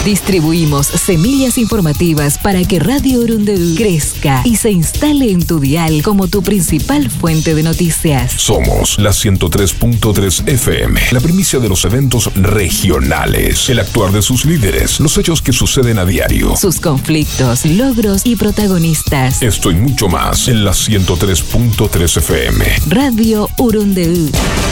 Distribuimos semillas informativas para que Radio Urundeú crezca y se instale en tu dial como tu principal fuente de noticias. Somos la 103.3 FM, la primicia de los eventos regionales, el actuar de sus líderes, los hechos que suceden a diario, sus conflictos, logros y protagonistas. Esto y mucho más en la 103.3 FM. Radio Urundeú.